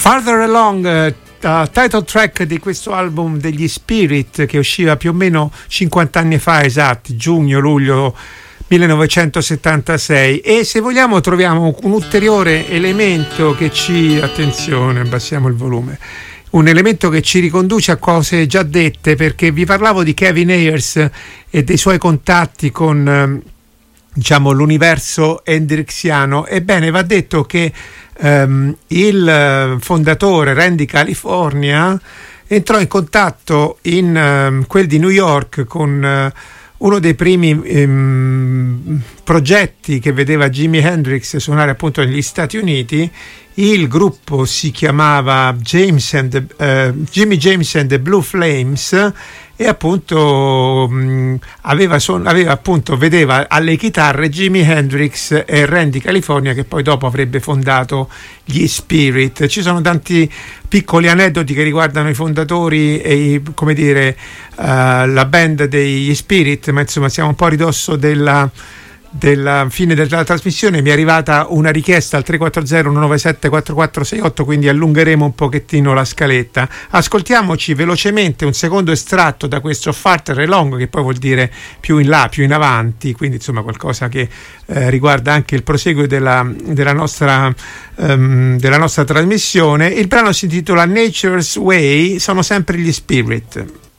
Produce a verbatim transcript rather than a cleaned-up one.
Farther Along, uh, title track di questo album degli Spirit, che usciva più o meno cinquanta anni fa esatti, giugno-luglio millenovecentosettantasei. E se vogliamo troviamo un ulteriore elemento che ci, attenzione, abbassiamo il volume, un elemento che ci riconduce a cose già dette, perché vi parlavo di Kevin Ayers e dei suoi contatti con, diciamo, l'universo hendrixiano. Ebbene, va detto che Um, il fondatore Randy California entrò in contatto in um, quel di New York con uh, uno dei primi um, progetti che vedeva Jimi Hendrix suonare appunto negli Stati Uniti. Il gruppo si chiamava James and the, uh, Jimmy James and the Blue Flames, e appunto mh, aveva, son- aveva appunto vedeva alle chitarre Jimi Hendrix e Randy California, che poi dopo avrebbe fondato gli Spirit. Ci sono tanti piccoli aneddoti che riguardano i fondatori e i, come dire, uh, la band degli Spirit, ma insomma siamo un po' a ridosso della della fine della trasmissione. Mi è arrivata una richiesta al tre quattro zero uno nove sette quattro quattro sei otto, quindi allungheremo un pochettino la scaletta. Ascoltiamoci velocemente un secondo estratto da questo Farther Along, che poi vuol dire più in là, più in avanti, quindi insomma qualcosa che eh, riguarda anche il proseguo della, della nostra um, della nostra trasmissione. Il brano si intitola Nature's Way, sono sempre gli Spirit.